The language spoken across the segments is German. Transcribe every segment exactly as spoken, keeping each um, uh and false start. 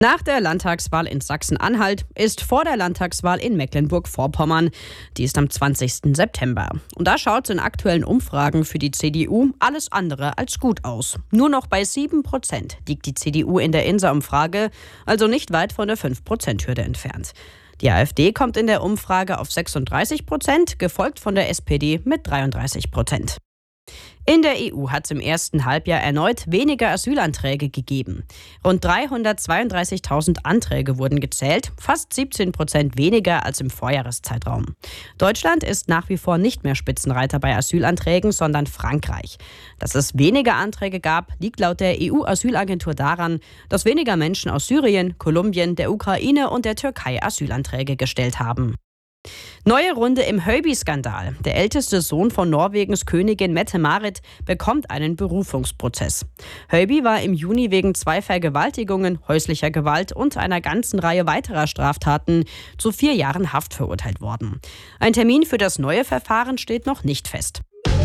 Nach der Landtagswahl in Sachsen-Anhalt ist vor der Landtagswahl in Mecklenburg-Vorpommern. Die ist am zwanzigsten September. Und da schaut es in aktuellen Umfragen für die C D U alles andere als gut aus. Nur noch bei sieben Prozent liegt die C D U in der Insa-Umfrage, also nicht weit von der fünf Prozent Hürde entfernt. Die AfD kommt in der Umfrage auf sechsunddreißig Prozent, gefolgt von der S P D mit dreiunddreißig Prozent. In der E U hat es im ersten Halbjahr erneut weniger Asylanträge gegeben. Rund dreihundertzweiunddreißigtausend Anträge wurden gezählt, fast siebzehn Prozent weniger als im Vorjahreszeitraum. Deutschland ist nach wie vor nicht mehr Spitzenreiter bei Asylanträgen, sondern Frankreich. Dass es weniger Anträge gab, liegt laut der E U-Asylagentur daran, dass weniger Menschen aus Syrien, Kolumbien, der Ukraine und der Türkei Asylanträge gestellt haben. Neue Runde im Højby-Skandal. Der älteste Sohn von Norwegens Königin Mette-Marit bekommt einen Berufungsprozess. Højby war im Juni wegen zwei Vergewaltigungen, häuslicher Gewalt und einer ganzen Reihe weiterer Straftaten zu vier Jahren Haft verurteilt worden. Ein Termin für das neue Verfahren steht noch nicht fest.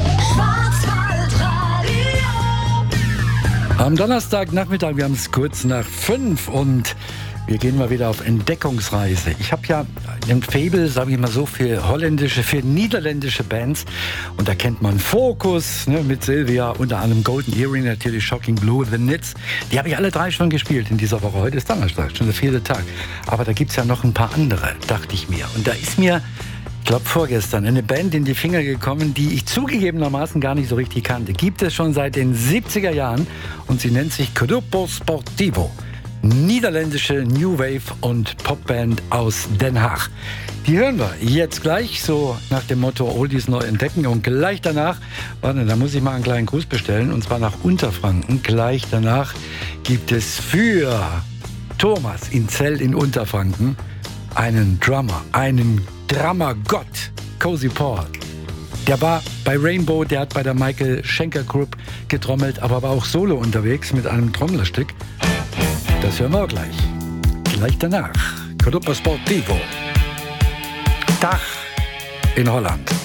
Am Donnerstagnachmittag, wir haben es kurz nach fünf und wir gehen mal wieder auf Entdeckungsreise. Ich habe ja ein Faible, sage ich mal so, für holländische, für niederländische Bands. Und da kennt man Focus, ne, mit Sylvia, unter anderem Golden Earring, natürlich Shocking Blue, The Nits. Die habe ich alle drei schon gespielt in dieser Woche. Heute ist Donnerstag, schon der vierte Tag. Aber da gibt es ja noch ein paar andere, dachte ich mir. Und da ist mir, ich glaube vorgestern, eine Band in die Finger gekommen, die ich zugegebenermaßen gar nicht so richtig kannte. Gibt es schon seit den siebziger Jahren und sie nennt sich Grupo Sportivo. Niederländische New Wave und Popband aus Den Haag. Die hören wir jetzt gleich, so nach dem Motto Oldies neu entdecken. Und gleich danach, warte, da muss ich mal einen kleinen Gruß bestellen, und zwar nach Unterfranken. Gleich danach gibt es für Thomas in Zell in Unterfranken einen Drummer, einen Drummergott, Cozy Paul. Der war bei Rainbow, der hat bei der Michael Schenker Group getrommelt, aber war auch solo unterwegs mit einem Trommlerstück. Das hören wir gleich. Gleich danach. Grupo Sportivo. Dach in Holland.